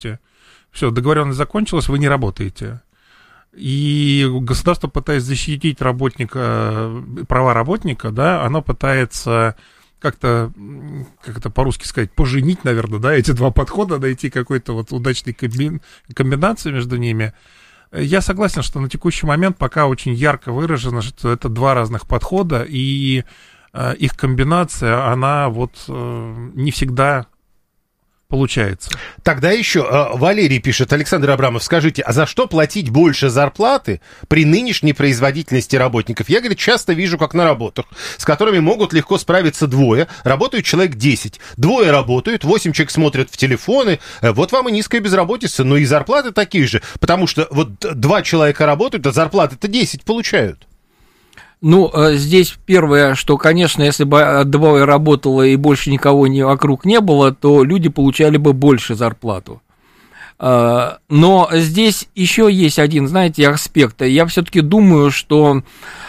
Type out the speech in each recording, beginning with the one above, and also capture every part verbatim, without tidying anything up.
Все, договоренность закончилась, вы не работаете. И государство, пытаясь защитить работника, права работника, да, оно пытается как-то, как это по-русски сказать, поженить, наверное, да, эти два подхода, найти какой-то вот удачной комби... комбинацию между ними. Я согласен, что на текущий момент пока очень ярко выражено, что это два разных подхода, и э, их комбинация, она вот э, не всегда получается. Тогда еще э, Валерий пишет: Александр Абрамов, скажите, а за что платить больше зарплаты при нынешней производительности работников? Я, говорит, часто вижу, как на работах, с которыми могут легко справиться двое, работают человек десять. Двое работают, восемь человек смотрят в телефоны, э, вот вам и низкая безработица, но и зарплаты такие же, потому что вот два человека работают, а зарплаты-то десять получают. Ну, здесь первое, что, конечно, если бы двое работало и больше никого не, вокруг не было, то люди получали бы больше зарплату. Но здесь еще есть один, знаете, аспект. Я все-таки думаю, что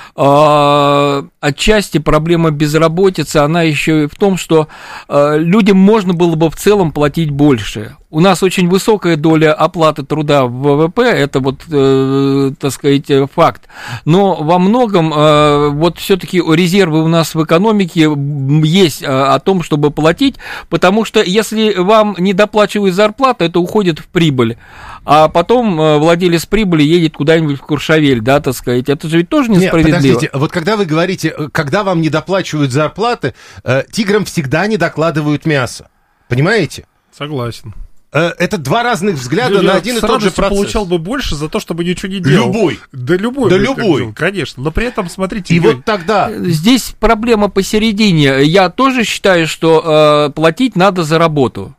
отчасти проблема безработицы, она еще и в том, что людям можно было бы в целом платить больше. У нас очень высокая доля оплаты труда в ВВП, это вот, э, так сказать, факт. Но во многом э, вот все-таки резервы у нас в экономике есть э, о том, чтобы платить, потому что если вам не доплачивают зарплату, это уходит в прибыль, а потом э, владелец прибыли едет куда-нибудь в Куршавель, да, так сказать. Это же ведь тоже несправедливо. Нет, подождите, вот когда вы говорите, когда вам не доплачивают зарплаты, э, тиграм всегда не докладывают мясо, понимаете? Согласен. Это два разных взгляда я на один и тот же процесс. Получал бы больше за то, чтобы ничего не делал. Любой. Да любой. Да любой. Конечно. Но при этом, смотрите... И я... вот тогда... Здесь проблема посередине. Я тоже считаю, что э, платить надо за работу.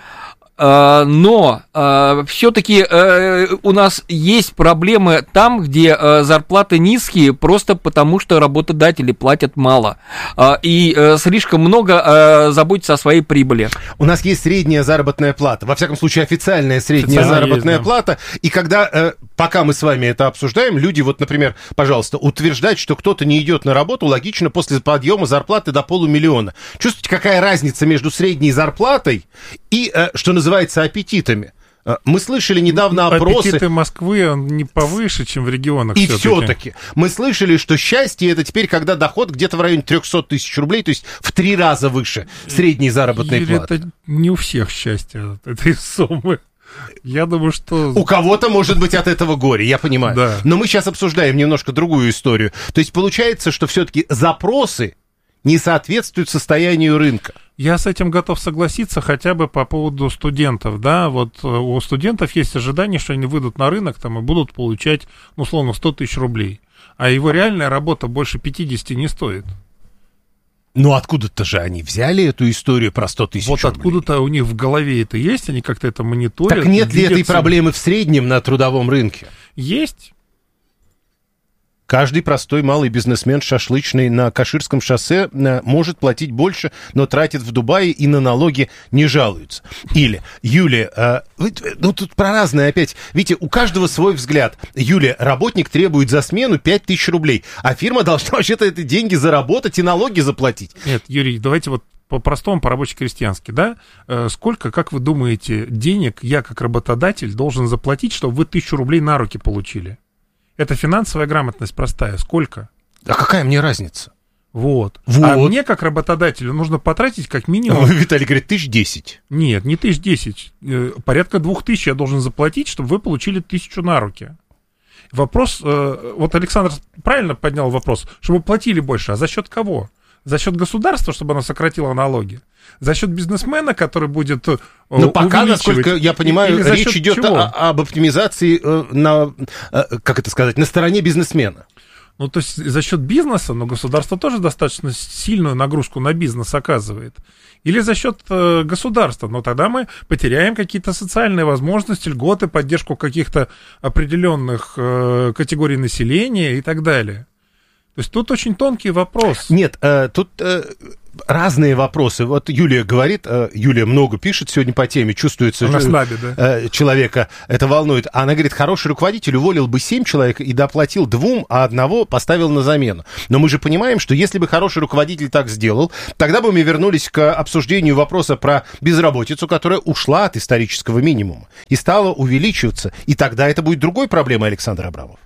Но э, все-таки э, у нас есть проблемы там, где э, зарплаты низкие, просто потому что работодатели платят мало э, и э, слишком много э, заботятся о своей прибыли. У нас есть средняя заработная плата, во всяком случае официальная средняя Официально заработная есть, да. плата, и когда, э, пока мы с вами это обсуждаем, люди, вот, например, пожалуйста, утверждать, что кто-то не идет на работу, логично после подъема зарплаты до полумиллиона. Чувствуете, какая разница между средней зарплатой и, э, что называется, называется аппетитами. Мы слышали недавно опросы... Аппетиты Москвы, он не повыше, чем в регионах. И все-таки. все-таки. Мы слышали, что счастье — это теперь, когда доход где-то в районе триста тысяч рублей, то есть в три раза выше средней заработной Юрий, платы. Это не у всех счастье, этой суммы. Я думаю, что... У кого-то может быть от этого горе, я понимаю. Да. Но мы сейчас обсуждаем немножко другую историю. То есть получается, что все-таки запросы не соответствуют состоянию рынка. Я с этим готов согласиться хотя бы по поводу студентов, да, вот у студентов есть ожидание, что они выйдут на рынок там и будут получать, ну, условно, сто тысяч рублей, а его реальная работа больше пятьдесят не стоит. Ну, откуда-то же они взяли эту историю про сто тысяч вот рублей. Вот откуда-то у них в голове это есть, они как-то это мониторят. Так нет ли этой цены. проблемы в среднем на трудовом рынке? Есть. Каждый простой малый бизнесмен шашлычный на Каширском шоссе может платить больше, но тратит в Дубае и на налоги не жалуется. Или, Юлия, э, ну тут про разное опять. Видите, у каждого свой взгляд. Юлия, работник требует за смену пять тысяч рублей, а фирма должна вообще-то эти деньги заработать и налоги заплатить. Нет, Юрий, давайте вот по-простому, по-рабоче-крестьянски, да? Э, сколько, как вы думаете, денег я как работодатель должен заплатить, чтобы вы тысячу рублей на руки получили? Это финансовая грамотность простая. Сколько? А какая мне разница? Вот. вот. А мне, как работодателю, нужно потратить как минимум... Виталий говорит, тысяч десять. Нет, не тысяч десять. Порядка двух тысяч я должен заплатить, чтобы вы получили тысячу на руки. Вопрос... Вот Александр правильно поднял вопрос, чтобы платили больше. А за счет кого? За счет государства, чтобы оно сократило налоги? За счет бизнесмена, который будет Но пока, насколько я понимаю, речь идет о, об оптимизации э, на, э, как это сказать, на стороне бизнесмена. Ну, то есть за счет бизнеса, но государство тоже достаточно сильную нагрузку на бизнес оказывает. Или за счет э, государства, но тогда мы потеряем какие-то социальные возможности, льготы, поддержку каких-то определенных э, категорий населения и так далее. То есть тут очень тонкий вопрос. Нет, э, тут э, разные вопросы. Вот Юлия говорит, э, Юлия много пишет сегодня по теме, чувствуется, Она с нами, да? э, человека это волнует. Она говорит, хороший руководитель уволил бы семь человек и доплатил двум, а одного поставил на замену. Но мы же понимаем, что если бы хороший руководитель так сделал, тогда бы мы вернулись к обсуждению вопроса про безработицу, которая ушла от исторического минимума и стала увеличиваться. И тогда это будет другой проблемой, Александр Абрамов.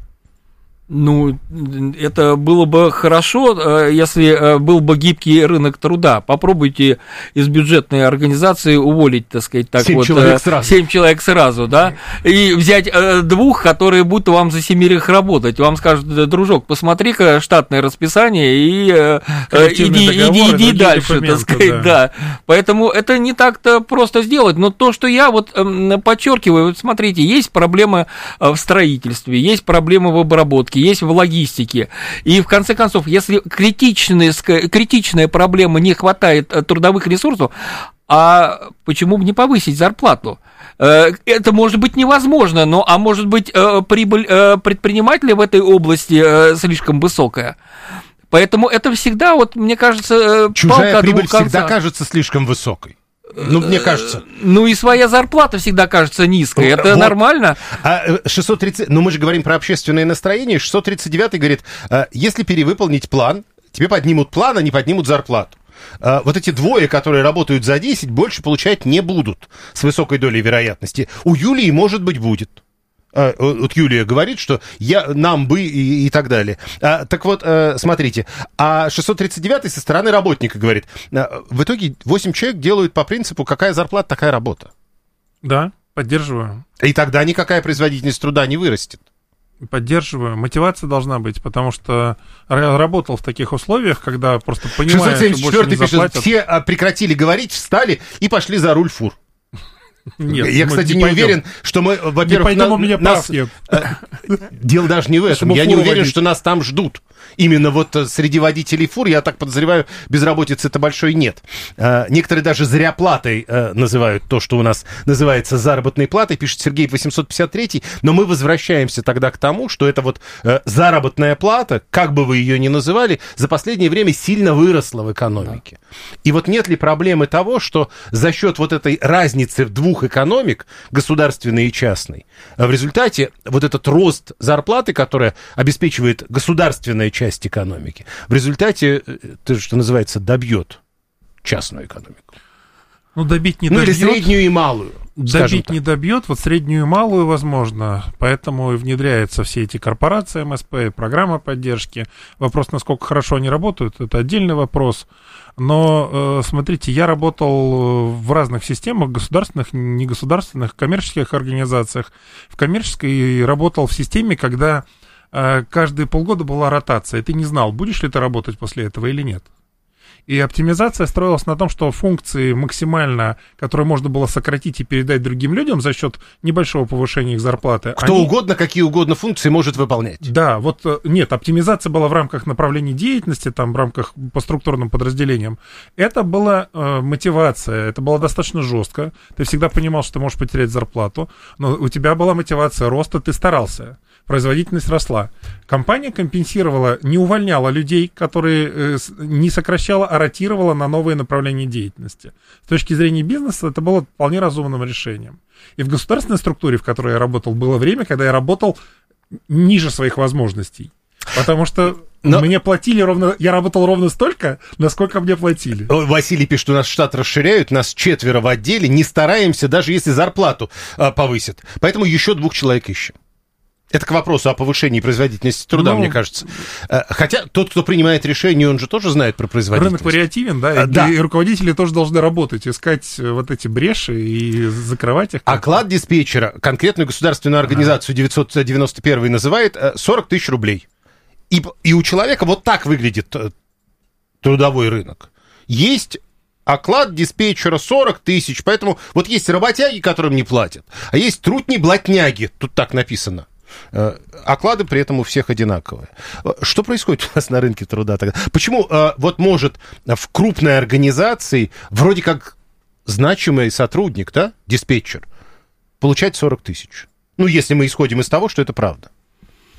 Ну, это было бы хорошо, если был бы гибкий рынок труда. Попробуйте из бюджетной организации уволить, так сказать, так семь вот, человек сразу. семь человек сразу, да, и взять двух, которые будут вам за семерых работать. Вам скажут, дружок, посмотри-ка штатное расписание и иди, иди, иди дальше, так сказать, да. да. Поэтому это не так-то просто сделать. Но то, что я вот подчеркиваю, вот смотрите, есть проблемы в строительстве, есть проблемы в обработке, есть в логистике. И в конце концов, если критичная, критичная проблема, не хватает трудовых ресурсов, а почему бы не повысить зарплату? Это может быть невозможно, но а может быть прибыль предпринимателя в этой области слишком высокая. Поэтому это всегда, вот мне кажется, чужая палка прибыль о двух концах. Всегда кажется слишком высокой. Ну, мне кажется. Ну, и своя зарплата всегда кажется низкой. Это вот. Нормально. А шестьсот тридцать... Ну, мы же говорим про общественное настроение. шестьсот тридцать девятый говорит, если перевыполнить план, тебе поднимут план, а не поднимут зарплату. Вот эти двое, которые работают за десять, больше получать не будут с высокой долей вероятности. У Юлии, может быть, будет. Вот Юлия говорит, что я, нам бы и, и так далее. А, так вот, смотрите, а шестьсот тридцать девятый со стороны работника говорит, в итоге восемь человек делают по принципу, какая зарплата, такая работа. Да, поддерживаю. И тогда никакая производительность труда не вырастет. Поддерживаю. Мотивация должна быть, потому что я работал в таких условиях, когда просто понимаю, что больше не заплатят. Пишет, все прекратили говорить, встали и пошли за руль фур. Нет, я, кстати, не, не уверен, что мы, во-первых, не пойдем, на, у меня нас... прав нет. Дело даже не в этом. Я не уверен, водить. Что нас там ждут. Именно вот среди водителей фур, я так подозреваю, безработицы-то большой нет. Некоторые даже зря платой называют то, что у нас называется заработной платой, пишет Сергей восемьсот пятьдесят три, но мы возвращаемся тогда к тому, что это вот заработная плата, как бы вы ее ни называли, за последнее время сильно выросла в экономике. Да. И вот нет ли проблемы того, что за счет вот этой разницы двух экономик, государственной и частной, в результате вот этот рост зарплаты, которая обеспечивает государственная часть экономики, в результате, то, что называется, добьет частную экономику. Ну, добить не ну, добьет. Или среднюю и малую. Добить не добьет, вот среднюю и малую возможно, поэтому и внедряются все эти корпорации эм эс пэ, программы поддержки. Вопрос, насколько хорошо они работают, это отдельный вопрос. Но, э, смотрите, я работал в разных системах, государственных, негосударственных, коммерческих организациях. В коммерческой работал в системе, когда э, каждые полгода была ротация, и ты не знал, будешь ли ты работать после этого или нет. И оптимизация строилась на том, что функции максимально, которые можно было сократить и передать другим людям за счет небольшого повышения их зарплаты. Кто они... угодно, какие угодно функции может выполнять. Да, вот нет, оптимизация была в рамках направлений деятельности, там в рамках по структурным подразделениям. Это была э, мотивация, это было достаточно жестко. Ты всегда понимал, что ты можешь потерять зарплату, но у тебя была мотивация роста, ты старался. Производительность росла. Компания компенсировала, не увольняла людей, которые э, не сокращала, а ротировала на новые направления деятельности. С точки зрения бизнеса это было вполне разумным решением. И в государственной структуре, в которой я работал, было время, когда я работал ниже своих возможностей. Потому что Но... мне платили ровно, я работал ровно столько, насколько мне платили. Василий пишет, у нас штат расширяют, нас четверо в отделе, не стараемся, даже если зарплату а, повысят. Поэтому еще двух человек ищем. Это к вопросу о повышении производительности труда, ну, мне кажется. Хотя тот, кто принимает решение, он же тоже знает про производительность. Рынок вариативен, да, а, и, да. и руководители тоже должны работать, искать вот эти бреши и закрывать их. Оклад диспетчера, конкретную государственную организацию девятьсот девяносто первый называет сорок тысяч рублей. И, и у человека вот так выглядит трудовой рынок. Есть оклад диспетчера сорок тысяч, поэтому вот есть работяги, которым не платят, а есть трутни-блатняги, тут так написано. Оклады при этом у всех одинаковые. Что происходит у нас на рынке труда тогда? Почему вот может в крупной организации вроде как значимый сотрудник, да, диспетчер, получать сорок тысяч? Ну, если мы исходим из того, что это правда.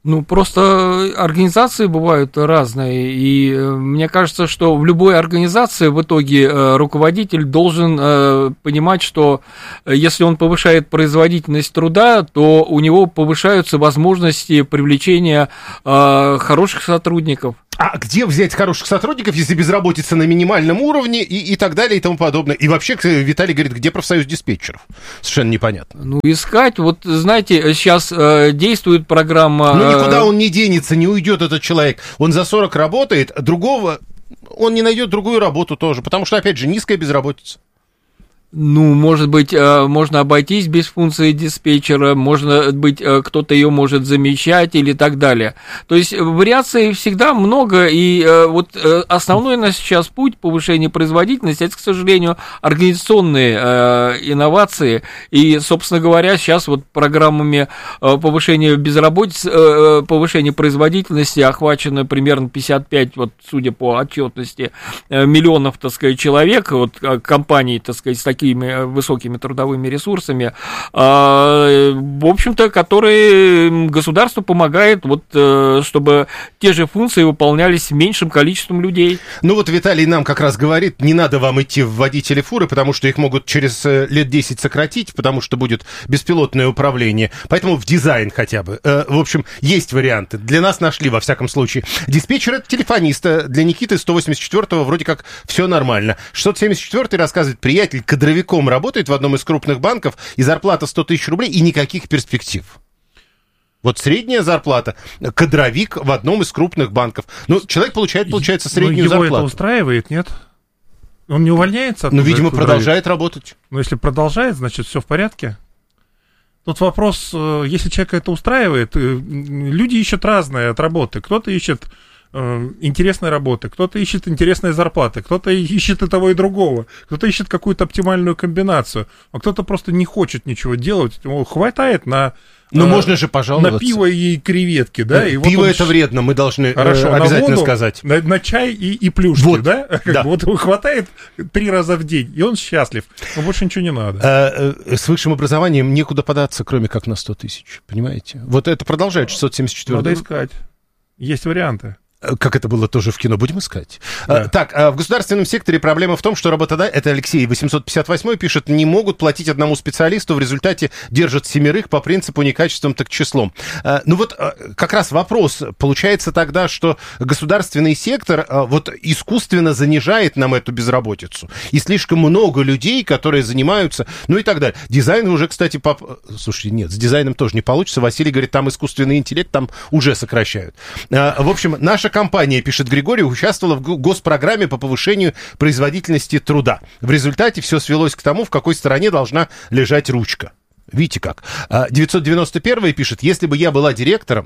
Ну, просто организации бывают разные, и мне кажется, что в любой организации в итоге руководитель должен понимать, что если он повышает производительность труда, то у него повышаются возможности привлечения хороших сотрудников. А где взять хороших сотрудников, если безработица на минимальном уровне и, и так далее и тому подобное? И вообще, Виталий говорит, где профсоюз диспетчеров? Совершенно непонятно. Ну, искать, вот, знаете, сейчас э, действует программа... Ну, никуда он не денется, не уйдет этот человек. Он за сорок работает, другого... Он не найдет другую работу тоже, потому что, опять же, низкая безработица. Ну, может быть, можно обойтись без функции диспетчера, может быть, кто-то ее может замещать или так далее. То есть вариаций всегда много, и вот основной у нас сейчас путь повышения производительности, это, к сожалению, организационные инновации, и, собственно говоря, сейчас вот программами повышения безработицы, повышения производительности охвачено примерно пятьдесят пять, вот, судя по отчетности, миллионов, так сказать, человек, вот, компаний, так сказать, с такими высокими трудовыми ресурсами, в общем-то, которые государство помогает, вот, чтобы те же функции выполнялись меньшим количеством людей. Ну вот Виталий нам как раз говорит, не надо вам идти в водители фуры, потому что их могут через лет десять сократить, потому что будет беспилотное управление, поэтому в дизайн хотя бы. В общем, есть варианты. Для нас нашли, во всяком случае. Диспетчер — это телефониста. Для Никиты сто восемьдесят четвёртого вроде как все нормально. шестьсот семьдесят четвёртый рассказывает, приятель кадровик работает в одном из крупных банков, и зарплата сто тысяч рублей, и никаких перспектив. Вот средняя зарплата, кадровик в одном из крупных банков. Ну, человек получает, получается, среднюю Но его зарплату. Это устраивает, нет? Он не увольняется? Ну, видимо, продолжает работать. Но если продолжает, значит, все в порядке. Тут вопрос, если человека это устраивает, люди ищут разное от работы. Кто-то ищет интересной работы, кто-то ищет интересные зарплаты, кто-то ищет и того, и другого, кто-то ищет какую-то оптимальную комбинацию, а кто-то просто не хочет ничего делать, ему хватает на... Ну, можно же пожаловаться. На пиво и креветки, да? И пиво вот это вредно, мы должны Хорошо, э, обязательно на воду, сказать. На, на чай и, и плюшки, вот, да? Как да. бы, вот ему хватает три раза в день, и он счастлив. Но больше ничего не надо. А, э, с высшим образованием некуда податься, кроме как на сто тысяч, понимаете? Вот это продолжает шестьсот семьдесят четвёртый. Надо искать. Есть варианты. Как это было тоже в кино, будем искать. Да. А, так, а в государственном секторе проблема в том, что работодатели, это Алексей восемьсот пятьдесят восемь пишет, не могут платить одному специалисту, в результате держат семерых по принципу не качеством, так числом. А, ну вот а, как раз вопрос, получается тогда, что государственный сектор а, вот искусственно занижает нам эту безработицу. И слишком много людей, которые занимаются, ну и так далее. Дизайн уже, кстати, поп... слушайте, нет, с дизайном тоже не получится. Василий говорит, там искусственный интеллект, там уже сокращают. А, в общем, наша компания, пишет Григорий, участвовала в госпрограмме по повышению производительности труда. В результате все свелось к тому, в какой стороне должна лежать ручка. Видите как? девятьсот девяносто первый пишет, если бы я была директором,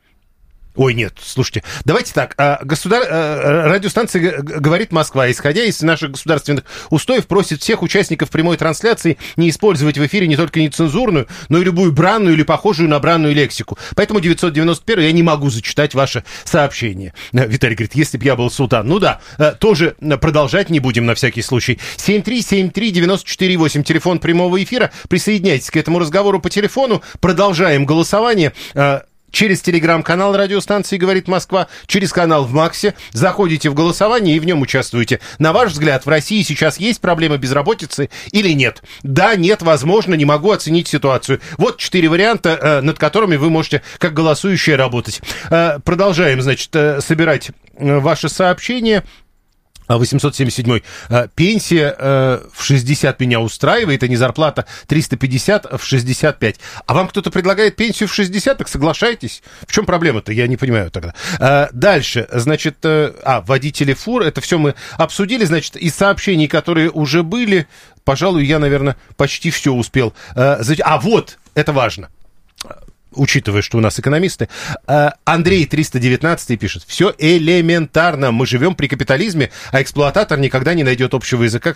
Ой, нет, слушайте, давайте так, государ... радиостанция «Говорит Москва», исходя из наших государственных устоев, просит всех участников прямой трансляции не использовать в эфире не только нецензурную, но и любую бранную или похожую на бранную лексику. Поэтому девятьсот девяносто первый я не могу зачитать ваше сообщение. Виталий говорит, если бы я был султан. Ну да, тоже продолжать не будем на всякий случай. семь три семь три девять четыре восемь, телефон прямого эфира. Присоединяйтесь к этому разговору по телефону. Продолжаем голосование. Через телеграм-канал радиостанции «Говорит Москва», через канал в Максе. Заходите в голосование и в нем участвуете. На ваш взгляд, в России сейчас есть проблема безработицы или нет? Да, нет, возможно, не могу оценить ситуацию. Вот четыре варианта, над которыми вы можете, как голосующие, работать. Продолжаем, значит, собирать ваши сообщения. восемьсот семьдесят седьмой. Пенсия э, в шестьдесят меня устраивает, а не зарплата триста пятьдесят в шестьдесят пять. А вам кто-то предлагает пенсию в шестьдесят, так соглашайтесь. В чем проблема-то? Я не понимаю тогда. Э, дальше, значит, э, а, водители фур, это все мы обсудили, значит, из сообщений, которые уже были, пожалуй, я, наверное, почти все успел. Э, за... А, вот, это важно. Учитывая, что у нас экономисты. Андрей триста девятнадцать пишет, все элементарно, мы живем при капитализме, а эксплуататор никогда не найдет общего языка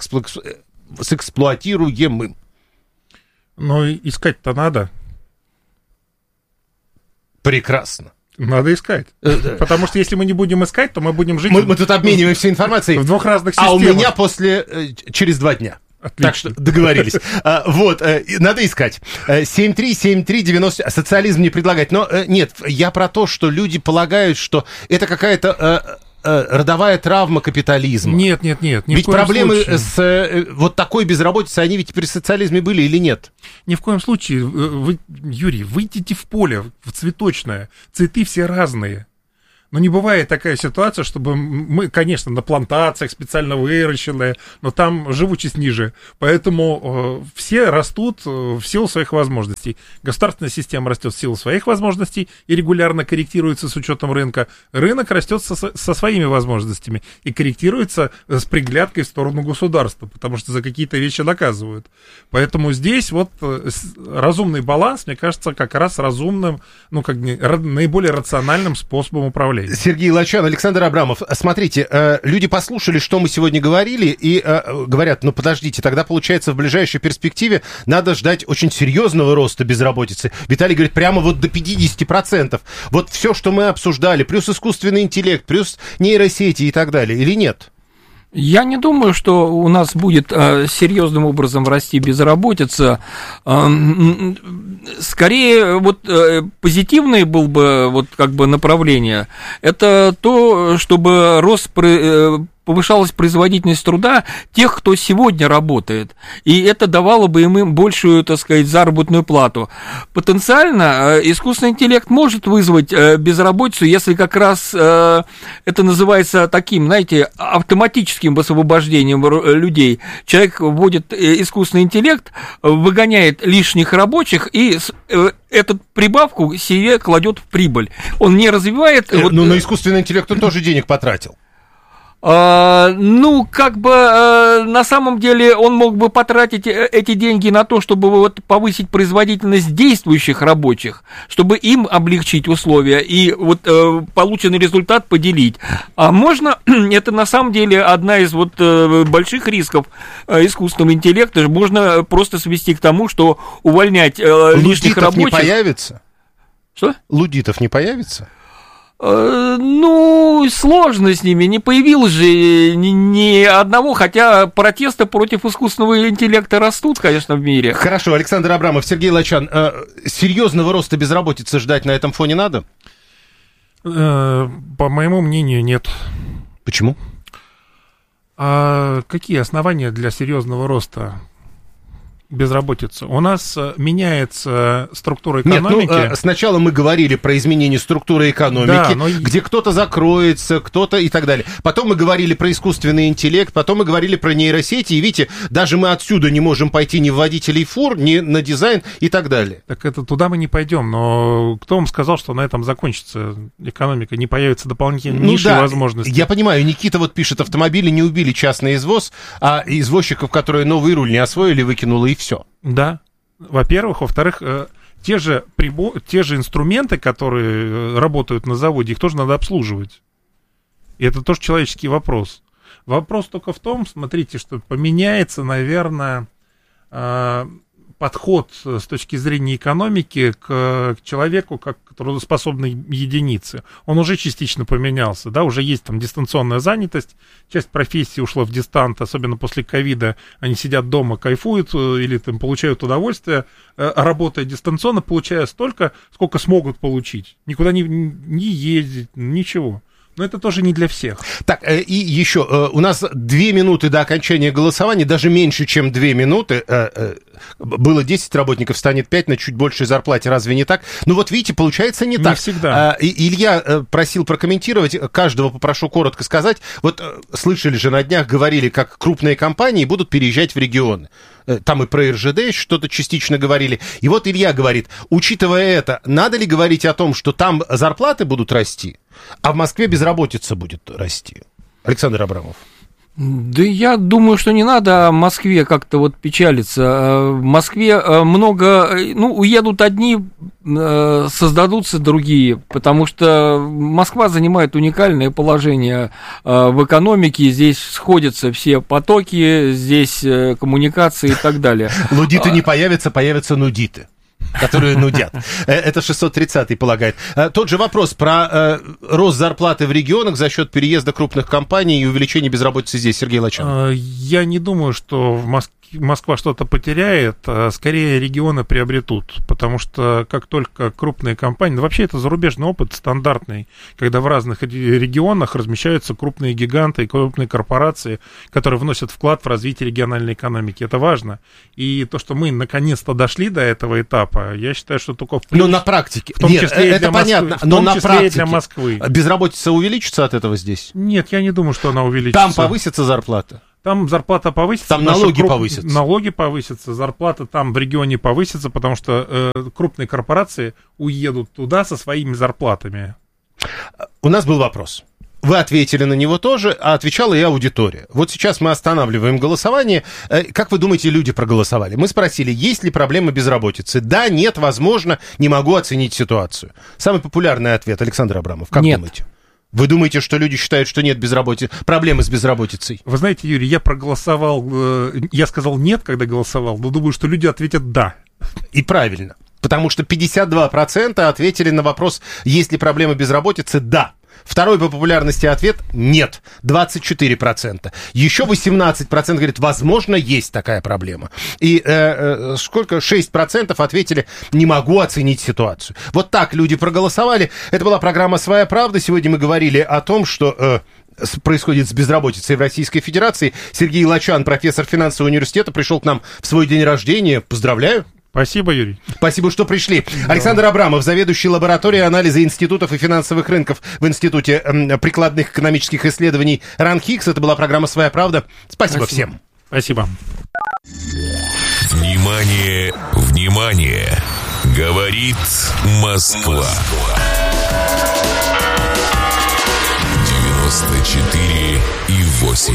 с эксплуатируемым. Ну, искать-то надо. Прекрасно. Надо искать. Потому что если мы не будем искать, то мы будем жить... Мы, мы тут обмениваемся информацией. В двух разных системах. А у меня после... через два дня. Отлично. Так что договорились. а, вот, а, надо искать. семь три семь три девяносто... Социализм не предлагать. Но а, нет, я про то, что люди полагают, что это какая-то... А, родовая травма капитализма. Нет, нет, нет. Ведь проблемы случае. с э, вот такой безработицей, они ведь при социализме были или нет? Ни в коем случае. Вы, Юрий, выйдите в поле, в цветочное. Цветы все разные. Но не бывает такая ситуация, чтобы мы, конечно, на плантациях специально выращенные, но там живучесть ниже. Поэтому э, все растут в силу своих возможностей. Государственная система растет в силу своих возможностей и регулярно корректируется с учетом рынка. Рынок растет со, со своими возможностями и корректируется с приглядкой в сторону государства, потому что за какие-то вещи наказывают. Поэтому здесь вот разумный баланс, мне кажется, как раз разумным, ну, как наиболее рациональным способом управления. Сергей Лачан, Александр Абрамов. Смотрите, э, люди послушали, что мы сегодня говорили, и э, говорят, ну подождите, тогда получается в ближайшей перспективе надо ждать очень серьезного роста безработицы. Виталий говорит, прямо вот до пятьдесят процентов. Вот все, что мы обсуждали, плюс искусственный интеллект, плюс нейросети и так далее, или нет? Я не думаю, что у нас будет э, серьезным образом расти безработица. Э, скорее, вот э, позитивное было бы вот как бы направление. Это то, чтобы рост э, повышалась производительность труда тех, кто сегодня работает, и это давало бы им большую, так сказать, заработную плату. Потенциально искусственный интеллект может вызвать безработицу, если как раз это называется таким, знаете, автоматическим освобождением людей. Человек вводит искусственный интеллект, выгоняет лишних рабочих и эту прибавку себе кладет в прибыль. Он не развивает... Ну, вот, на искусственный интеллект он тоже денег потратил. Uh, ну, как бы, uh, на самом деле он мог бы потратить эти деньги на то, чтобы вот повысить производительность действующих рабочих, чтобы им облегчить условия и вот uh, полученный результат поделить. А можно, это на самом деле одна из вот uh, больших рисков uh, искусственного интеллекта, можно просто свести к тому, что увольнять uh, лишних рабочих... Лудитов не появится? Что? Лудитов не появится? Ну, сложно с ними, не появилось же ни, ни одного, хотя протесты против искусственного интеллекта растут, конечно, в мире. Хорошо, Александр Абрамов, Сергей Лачан, э, серьезного роста безработицы ждать на этом фоне надо? Э, по моему мнению, нет. Почему? А какие основания для серьезного роста безработицы? У нас меняется структура экономики. Нет, ну, сначала мы говорили про изменение структуры экономики, да, но... где кто-то закроется, кто-то и так далее. Потом мы говорили про искусственный интеллект, потом мы говорили про нейросети, и видите, даже мы отсюда не можем пойти ни в водителей фур, ни на дизайн и так далее. Так это туда мы не пойдем, но кто вам сказал, что на этом закончится экономика, не появятся дополнительные ну, ниши да, возможностей? Я понимаю, Никита вот пишет, автомобили не убили частный извоз, а извозчиков, которые новый руль не освоили, выкинуло и все. Да, во-первых. Во-вторых, э, те же прибор, те же инструменты, которые работают на заводе, их тоже надо обслуживать. И это тоже человеческий вопрос. Вопрос только в том, смотрите, что поменяется, наверное, э, подход с точки зрения экономики к, к человеку как к трудоспособной единице. Он уже частично поменялся, да, уже есть там дистанционная занятость, часть профессий ушла в дистант, особенно после ковида, они сидят дома, кайфуют или там получают удовольствие, работая дистанционно, получая столько, сколько смогут получить, никуда не, не ездить, ничего. Но это тоже не для всех. Так, и еще, у нас две минуты до окончания голосования, даже меньше, чем две минуты. Было десять работников, станет пять на чуть большей зарплате, разве не так? Ну вот видите, получается не, не так. Всегда. Илья просил прокомментировать, каждого попрошу коротко сказать. Вот слышали же на днях, говорили, как крупные компании будут переезжать в регионы. Там и про эр жэ дэ что-то частично говорили. И вот Илья говорит, учитывая это, надо ли говорить о том, что там зарплаты будут расти, а в Москве безработица будет расти? Александр Абрамов. Да я думаю, что не надо о Москве как-то вот печалиться. В Москве много, ну, уедут одни, создадутся другие, потому что Москва занимает уникальное положение в экономике, здесь сходятся все потоки, здесь коммуникации и так далее. Лудиты не появятся, появятся нудиты. которые нудят. Это шестьсот тридцатый полагает. Тот же вопрос про рост зарплаты в регионах за счет переезда крупных компаний и увеличения безработицы здесь. Сергей Лачан. Я не думаю, что в Москве Москва что-то потеряет, а скорее регионы приобретут, потому что как только крупные компании, ну, вообще это зарубежный опыт стандартный, когда в разных регионах размещаются крупные гиганты и крупные корпорации, которые вносят вклад в развитие региональной экономики. Это важно. И то, что мы наконец-то дошли до этого этапа, я считаю, что только в плюс. Но на практике. В том Нет, числе это для понятно, Москвы, в но том на числе практике. И для Москвы. Безработица увеличится от этого здесь? Нет, я не думаю, что она увеличится. Там повысится зарплата? Там зарплата повысится. Там налоги круп... повысятся. Налоги повысятся, зарплата там в регионе повысится, потому что э, крупные корпорации уедут туда со своими зарплатами. У нас был вопрос. Вы ответили на него тоже, а отвечала и аудитория. Вот сейчас мы останавливаем голосование. Как вы думаете, люди проголосовали? Мы спросили, есть ли проблема безработицы? Да, нет, возможно, не могу оценить ситуацию. Самый популярный ответ, Александр Абрамов, как нет. думаете? Вы думаете, что люди считают, что нет безработицы, проблемы с безработицей? Вы знаете, Юрий, я проголосовал, я сказал нет, когда голосовал, но думаю, что люди ответят да. И правильно, потому что пятьдесят два процента ответили на вопрос, есть ли проблема безработицы, да. Второй по популярности ответ – нет, двадцать четыре процента. Еще восемнадцать процентов говорит, возможно, есть такая проблема. И э, э, сколько? шесть процентов ответили, не могу оценить ситуацию. Вот так люди проголосовали. Это была программа «Своя правда». Сегодня мы говорили о том, что... Э, происходит с безработицей в Российской Федерации. Сергей Лачан, профессор финансового университета, пришел к нам в свой день рождения. Поздравляю. Спасибо, Юрий. Спасибо, что пришли. Да. Александр Абрамов, заведующий лабораторией анализа институтов и финансовых рынков в Институте э, прикладных экономических исследований РАНХИКС. Это была программа «Своя правда». Спасибо, Спасибо. всем. Спасибо. Внимание, внимание! Говорит Москва. девяносто четыре и восемь.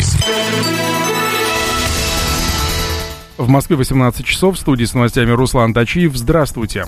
В Москве восемнадцать часов. В студии с новостями Руслан Тачиев. Здравствуйте.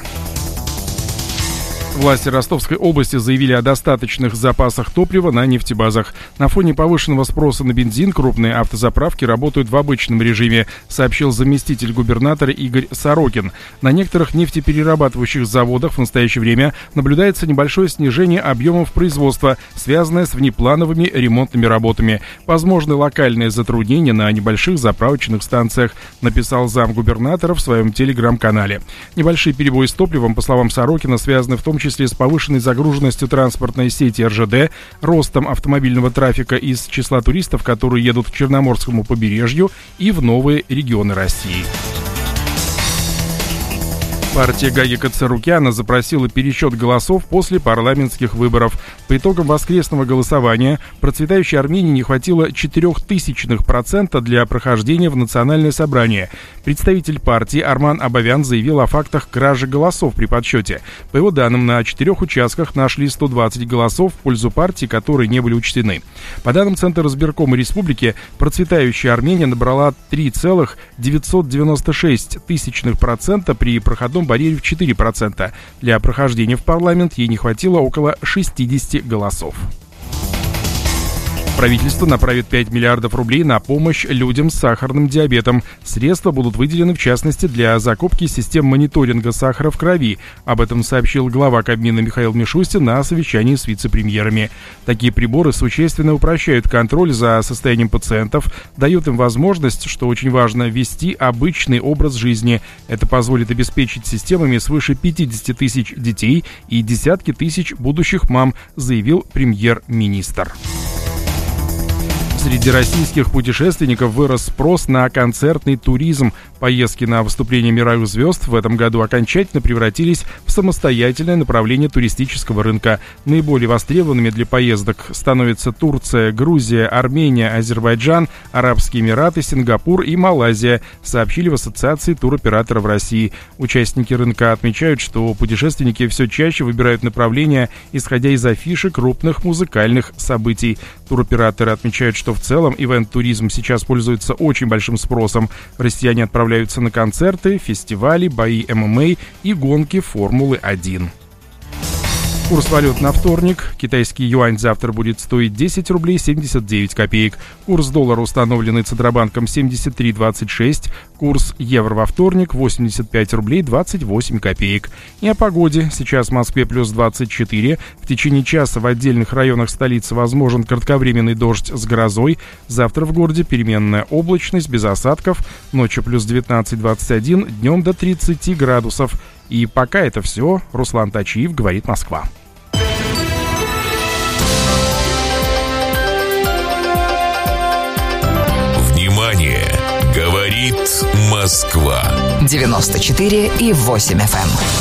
Власти Ростовской области заявили о достаточных запасах топлива на нефтебазах. На фоне повышенного спроса на бензин крупные автозаправки работают в обычном режиме, сообщил заместитель губернатора Игорь Сорокин. На некоторых нефтеперерабатывающих заводах в настоящее время наблюдается небольшое снижение объемов производства, связанное с внеплановыми ремонтными работами. Возможны локальные затруднения на небольших заправочных станциях, написал замгубернатора в своем телеграм-канале. Небольшие перебои с топливом, по словам Сорокина, связаны в том числе числе с повышенной загруженностью транспортной сети эр жэ дэ, ростом автомобильного трафика из числа туристов, которые едут к Черноморскому побережью и в новые регионы России. Партия Гагика Царукяна запросила пересчет голосов после парламентских выборов. По итогам воскресного голосования процветающей Армении не хватило четырех тысячных процента для прохождения в национальное собрание. Представитель партии Арман Абовян заявил о фактах кражи голосов при подсчете. По его данным, на четырех участках нашли сто двадцать голосов в пользу партии, которые не были учтены. По данным Центра избиркома республики, процветающая Армения набрала три целых девятьсот девяносто шесть сотых процента при проходном барьере в четыре процента. Для прохождения в парламент ей не хватило около шестидесяти голосов. Правительство направит пять миллиардов рублей на помощь людям с сахарным диабетом. Средства будут выделены, в частности, для закупки систем мониторинга сахара в крови. Об этом сообщил глава Кабмина Михаил Мишустин на совещании с вице-премьерами. Такие приборы существенно упрощают контроль за состоянием пациентов, дают им возможность, что очень важно, вести обычный образ жизни. Это позволит обеспечить системами свыше пятидесяти тысяч детей и десятки тысяч будущих мам, заявил премьер-министр. Среди российских путешественников вырос спрос на концертный туризм. Поездки на выступления мировых звезд в этом году окончательно превратились в самостоятельное направление туристического рынка. Наиболее востребованными для поездок становятся Турция, Грузия, Армения, Азербайджан, Арабские Эмираты, Сингапур и Малайзия, сообщили в Ассоциации туроператоров России. Участники рынка отмечают, что путешественники все чаще выбирают направления, исходя из афиши крупных музыкальных событий. Туроператоры отмечают, что в целом ивент-туризм сейчас пользуется очень большим спросом. Россияне отправляются на концерты, фестивали, бои эм эм а и гонки Формулы один. Курс валют на вторник. Китайский юань завтра будет стоить десять рублей семьдесят девять копеек. Курс доллара, установленный Центробанком, семьдесят три двадцать шесть. Курс евро во вторник восемьдесят пять рублей двадцать восемь копеек. И о погоде. Сейчас в Москве плюс двадцать четыре. В течение часа в отдельных районах столицы возможен кратковременный дождь с грозой. Завтра в городе переменная облачность без осадков. Ночью плюс девятнадцать двадцать один, днем до тридцати градусов. И пока это все. Руслан Тачиев, говорит Москва. Внимание! Говорит Москва. девяносто четыре и восемь эф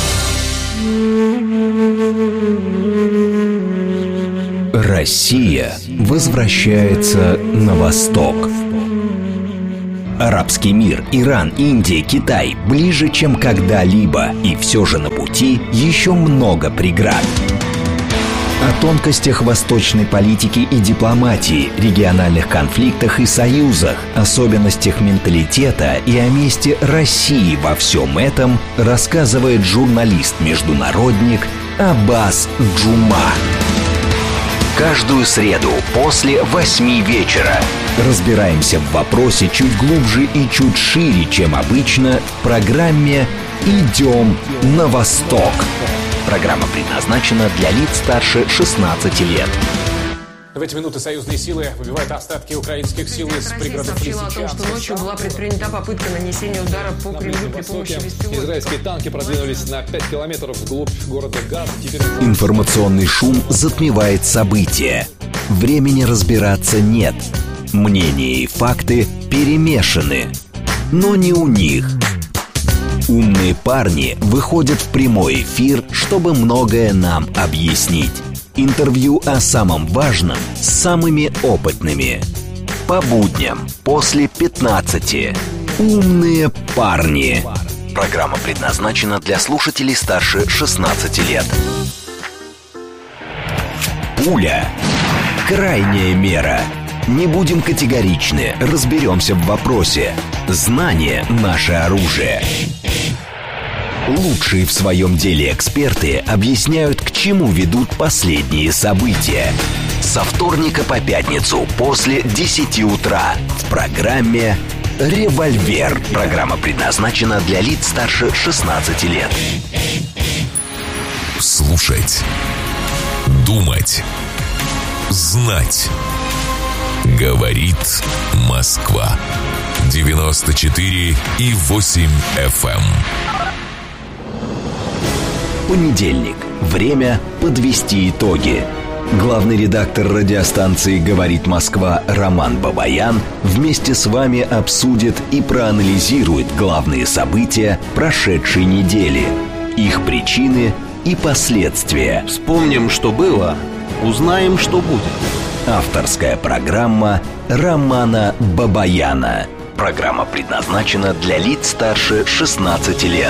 эм. Россия возвращается на восток. Арабский мир, Иран, Индия, Китай ближе, чем когда-либо. И все же на пути еще много преград. О тонкостях восточной политики и дипломатии, региональных конфликтах и союзах, особенностях менталитета и о месте России во всем этом рассказывает журналист-международник Аббас Джума. Каждую среду после восьми вечера разбираемся в вопросе чуть глубже и чуть шире, чем обычно, в программе «Идем на восток». Программа предназначена для лиц старше шестнадцати лет. В эти минуты союзные силы выбивают остатки украинских сил из пригородов Лисичанска. Сообщила о том, что ночью была предпринята попытка нанесения удара по Кремлю при помощи беспилотников. Израильские танки продвинулись на пять километров вглубь города Газ. Теперь... Информационный шум затмевает события. Времени разбираться нет. Мнения и факты перемешаны. Но не у них. Умные парни выходят в прямой эфир, чтобы многое нам объяснить. Интервью о самом важном с самыми опытными. По будням после пятнадцати. Умные парни. Программа предназначена для слушателей старше шестнадцати лет. Пуля. Крайняя мера. Не будем категоричны, разберемся в вопросе. Знание – наше оружие. Лучшие в своем деле эксперты объясняют, к чему ведут последние события. Со вторника по пятницу после десяти утра в программе «Револьвер». Программа предназначена для лиц старше шестнадцати лет. Слушать. Думать. Знать. Говорит Москва. девяносто четыре и восемь эф эм. Понедельник. Время подвести итоги. Главный редактор радиостанции «Говорит Москва» Роман Бабаян вместе с вами обсудит и проанализирует главные события прошедшей недели, их причины и последствия. Вспомним, что было, узнаем, что будет. Авторская программа Романа Бабаяна. Программа предназначена для лиц старше шестнадцати лет.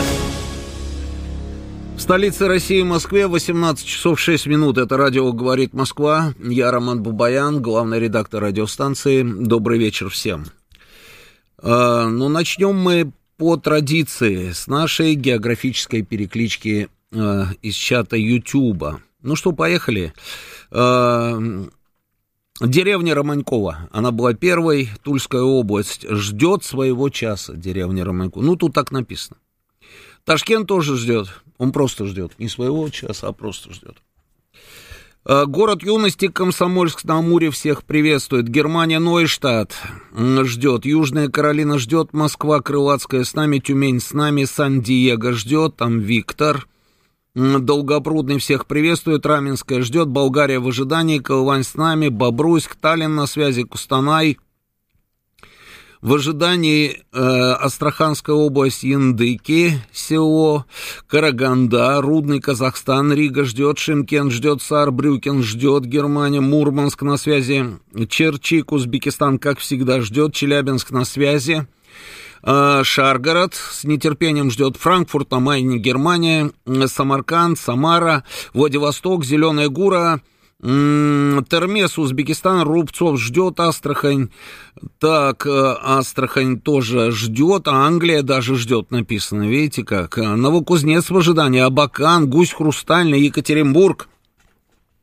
В столице России, Москве, восемнадцать часов шесть минут. Это радио «Говорит Москва». Я Роман Бабаян, главный редактор радиостанции. Добрый вечер всем. Э, ну, начнем мы по традиции с нашей географической переклички э, из чата Ютуба. Ну что, поехали. Э, Деревня Романькова, она была первой, Тульская область, ждет своего часа, деревня Романькова. Ну, тут так написано. Ташкент тоже ждет, он просто ждет, не своего часа, а просто ждет. Город юности Комсомольск-на-Амуре всех приветствует. Германия Нойштадт ждет, Южная Каролина ждет, Москва Крылатская с нами, Тюмень с нами, Сан-Диего ждет, там Виктор. Долгопрудный всех приветствует, Раменская ждет, Болгария в ожидании, Колывань с нами, Бобруйск, Таллин на связи, Кустанай. В ожидании э, Астраханская область, Яндыки, село, Караганда, Рудный, Казахстан, Рига ждет, Шимкент ждет, Саарбрюкен ждет, Германия, Мурманск на связи, Черчик, Узбекистан, как всегда, ждет, Челябинск на связи. Шаргород с нетерпением ждет, Франкфурт на Майне, Германия, Самарканд, Самара, Владивосток, Зеленая Гура, Термес, Узбекистан, Рубцов ждет, Астрахань, так, Астрахань тоже ждет, а Англия даже ждет, написано, видите как, Новокузнецк в ожидании, Абакан, Гусь Хрустальный, Екатеринбург,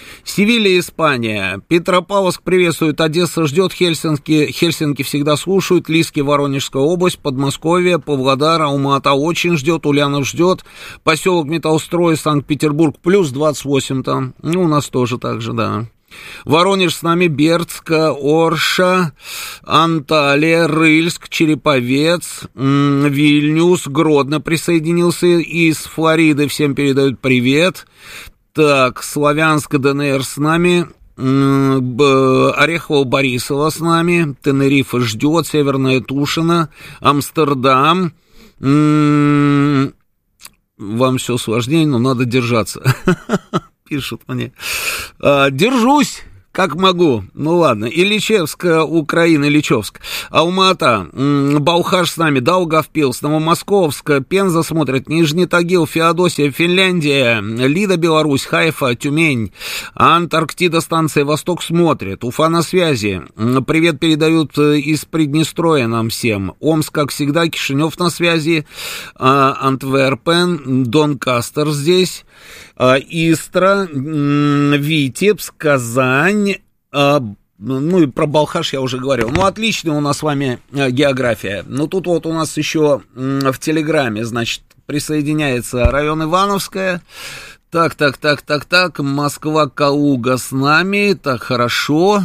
Севилья, Испания. Петропавловск приветствует, Одесса ждет, Хельсинки, Хельсинки всегда слушают, Лиски, Воронежская область, Подмосковье, Павлодар, Алма-Ата очень ждет, Ульянов ждет, поселок Металлстрой, Санкт-Петербург, плюс двадцать восемь там, ну, у нас тоже так же, да. Воронеж с нами, Бердск, Орша, Анталия, Рыльск, Череповец, Вильнюс, Гродно присоединился, из Флориды всем передают привет. Так, Славянск, ДНР с нами, Орехово-Борисово с нами, Тенерифе ждет, Северная Тушина, Амстердам. Вам все сложнее, но надо держаться. Пишут мне. Держусь, как могу. Ну ладно. Ильичевск, Украина, Ильичевск. Алма-Ата, Балхаш с нами, Даугавпилс, Новомосковск, Пенза смотрит, Нижний Тагил, Феодосия, Финляндия, Лида, Беларусь, Хайфа, Тюмень, Антарктида, станция Восток смотрит, Уфа на связи. Привет передают из Приднестровья нам всем. Омск, как всегда, Кишинев на связи, Антверпен, Донкастер здесь. Истра, Витебск, Казань, ну и про Балхаш я уже говорил. Ну, отличная у нас с вами география. Ну, тут вот у нас еще в Телеграме, значит, присоединяется район Ивановская. Так, так, так, так, так, Москва, Калуга с нами, так, хорошо.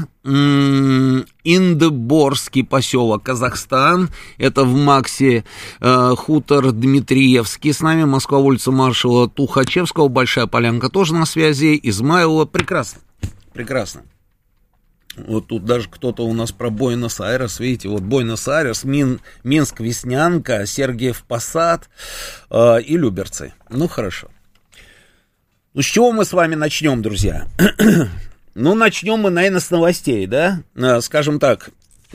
Индеборский поселок, Казахстан, это в Максе, э, хутор Дмитриевский с нами, Москва, улица маршала Тухачевского, Большая Полянка тоже на связи, Измайлова, прекрасно, прекрасно. Вот тут даже кто-то у нас про Буэнос-Айрес, видите, вот Буэнос-Айрес, Мин, Минск, Веснянка, Сергиев Посад э, и Люберцы. Ну, хорошо. Ну, с чего мы с вами начнем, друзья? Ну, начнем мы, наверное, с новостей, да? Скажем так,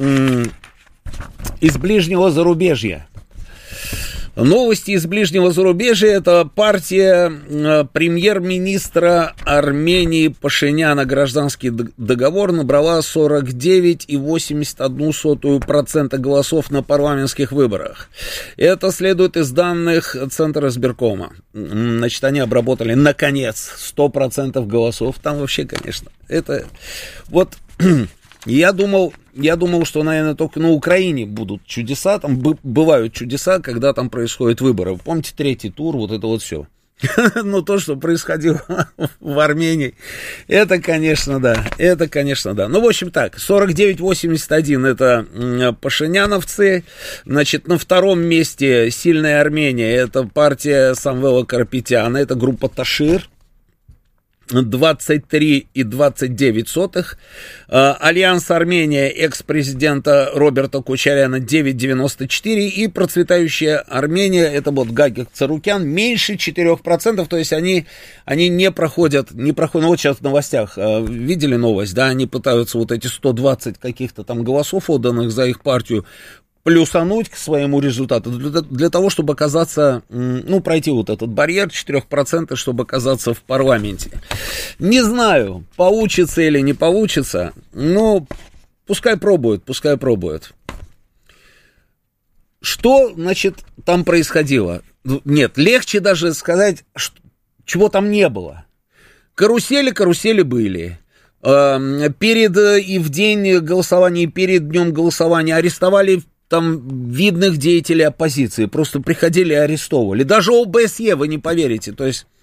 из ближнего зарубежья. Новости из ближнего зарубежья — это партия премьер-министра Армении Пашиняна. Гражданский договор набрала сорок девять целых восемьдесят одна сотая процента голосов на парламентских выборах. Это следует из данных Центра избиркома. Значит, они обработали, наконец, сто процентов голосов. Там вообще, конечно, это вот... Я думал, я думал, что, наверное, только на Украине будут чудеса, там бывают чудеса, когда там происходят выборы. Помните, третий тур, вот это вот все. Ну, то, что происходило в Армении, это, конечно, да, это, конечно, да. Ну, в общем, так, сорок девять целых восемьдесят один это пашиняновцы, значит, на втором месте сильная Армения, это партия Самвела Карапетяна, это группа Ташир. двадцать три целых двадцать девять сотых. Альянс Армения экс-президента Роберта Кучаряна девять целых девяносто четыре. И процветающая Армения, это вот Гагик Царукян, меньше четырех процентов. То есть они, они не проходят, не проходят, ну вот сейчас в новостях видели новость, да, они пытаются вот эти сто двадцать каких-то там голосов, отданных за их партию, плюсануть к своему результату, для, для того, чтобы оказаться, ну, пройти вот этот барьер четыре процента, чтобы оказаться в парламенте. Не знаю, получится или не получится, но пускай пробуют, пускай пробуют. Что, значит, там происходило? Нет, легче даже сказать, что, чего там не было. Карусели, карусели были. Перед и в день голосования, и перед днем голосования арестовали там видных деятелей оппозиции, просто приходили и арестовывали. Даже ОБСЕ, вы не поверите, то есть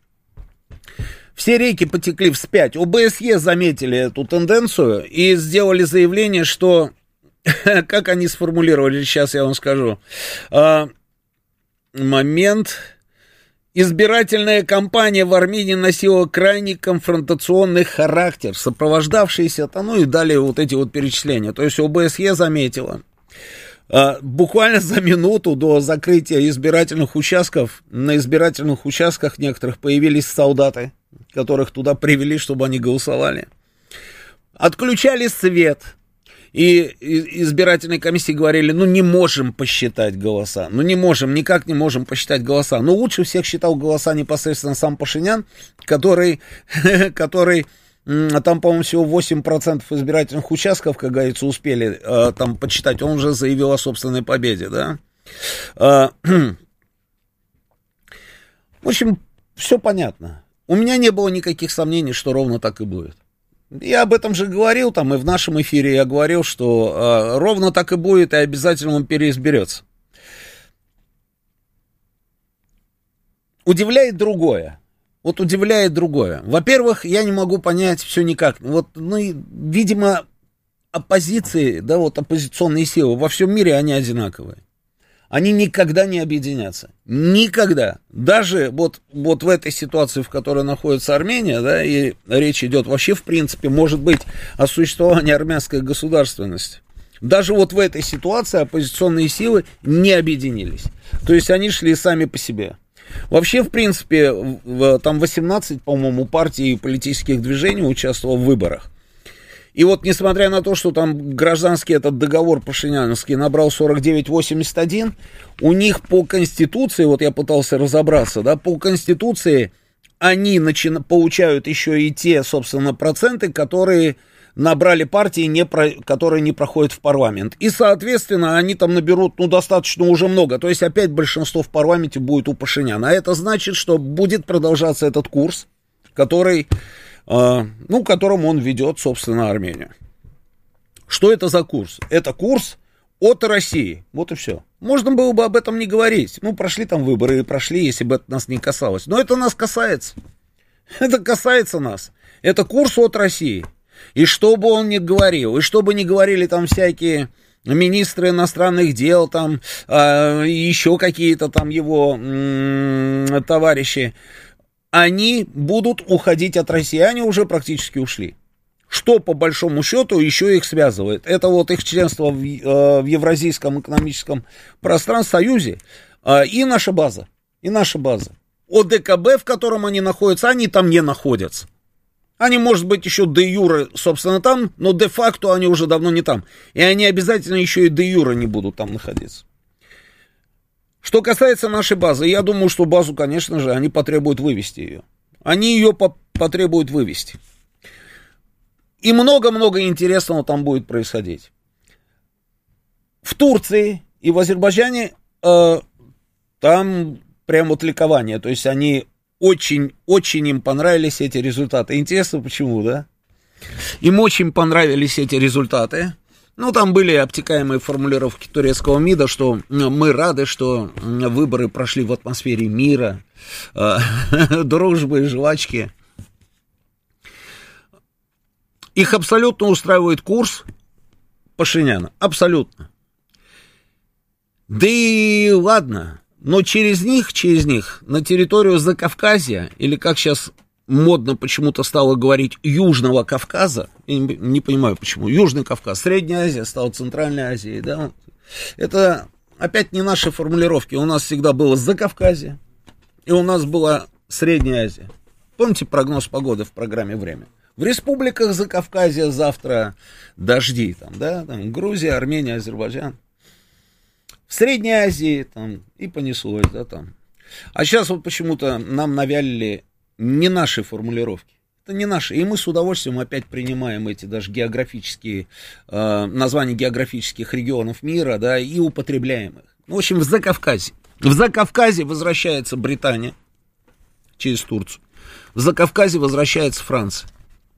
все реки потекли вспять. ОБСЕ заметили эту тенденцию и сделали заявление, что, как они сформулировали, сейчас я вам скажу, момент... Избирательная кампания в Армении носила крайне конфронтационный характер, сопровождавшийся, ну и далее вот эти вот перечисления. То есть ОБСЕ заметила, буквально за минуту до закрытия избирательных участков, на избирательных участках некоторых появились солдаты, которых туда привели, чтобы они голосовали. Отключали свет. И избирательные комиссии говорили, ну не можем посчитать голоса, ну не можем, никак не можем посчитать голоса. Но лучше всех считал голоса непосредственно сам Пашинян, который, который там, по-моему, всего восемь процентов избирательных участков, как говорится, успели там подсчитать. Он уже заявил о собственной победе, да. В общем, все понятно. у меня не было никаких сомнений, что ровно так и будет. Я об этом же говорил, там, и в нашем эфире я говорил, что э, ровно так и будет, и обязательно он переизберется. Удивляет другое. Вот удивляет другое. Во-первых, я не могу понять все никак. Вот, ну, видимо, оппозиции, да, вот оппозиционные силы во всем мире, они одинаковые. Они никогда не объединятся. Никогда. Даже вот, вот в этой ситуации, в которой находится Армения, да, и речь идет вообще, в принципе, может быть, о существовании армянской государственности. Даже вот в этой ситуации оппозиционные силы не объединились. То есть они шли сами по себе. Вообще, в принципе, в, там восемнадцать, по-моему, партий и политических движений участвовало в выборах. И вот, несмотря на то, что там гражданский этот договор пашиняновский набрал сорок девять восемьдесят один, у них по Конституции, вот я пытался разобраться, да, по Конституции они начи... получают еще и те, собственно, проценты, которые набрали партии, не про... которые не проходят в парламент. И, соответственно, они там наберут, ну, достаточно уже много. То есть опять большинство в парламенте будет у Пашиняна. А это значит, что будет продолжаться этот курс, который... ну, которым он ведет, собственно, Армению. Что это за курс? Это курс от России. Вот и все. Можно было бы об этом не говорить. Ну, прошли там выборы и прошли, если бы это нас не касалось. Но это нас касается. Это касается нас. Это курс от России. И что бы он ни говорил, и что бы ни говорили там всякие министры иностранных дел, там, э, еще какие-то там его м- товарищи, они будут уходить от России, они уже практически ушли. Что, по большому счету, еще их связывает? Это вот их членство в, э, в Евразийском экономическом пространстве, Союзе, э, и наша база, и наша база. ОДКБ, в котором они находятся, они там не находятся. Они, может быть, еще де-юре, собственно, там, но де-факто они уже давно не там. И они обязательно еще и де-юре не будут там находиться. Что касается нашей базы, я думаю, что базу, конечно же, они потребуют вывести ее. Они ее по- потребуют вывести. И много-много интересного там будет происходить. В Турции и в Азербайджане э, там прям вот ликование. То есть они очень-очень им понравились эти результаты. Интересно, почему, да? Им очень понравились эти результаты. Ну, там были обтекаемые формулировки турецкого МИДа, что мы рады, что выборы прошли в атмосфере мира, дружбы и жвачки. Их абсолютно устраивает курс Пашиняна. Абсолютно. Да и ладно, но через них, через них на территорию Закавказья, или как сейчас модно почему-то стало говорить Южного Кавказа, я не, не понимаю почему, Южный Кавказ, Средняя Азия стала Центральной Азией, да, это опять не наши формулировки, у нас всегда было Закавказье, и у нас была Средняя Азия. Помните прогноз погоды в программе «Время»? В республиках Закавказья завтра дожди, там, да, там Грузия, Армения, Азербайджан. В Средней Азии там и понеслось, да, там. А сейчас вот почему-то нам навялили не наши формулировки. Это не наши. И мы с удовольствием опять принимаем эти даже географические, э, названия географических регионов мира, да, и употребляем их. В общем, в Закавказье. В Закавказье возвращается Британия через Турцию. В Закавказье возвращается Франция.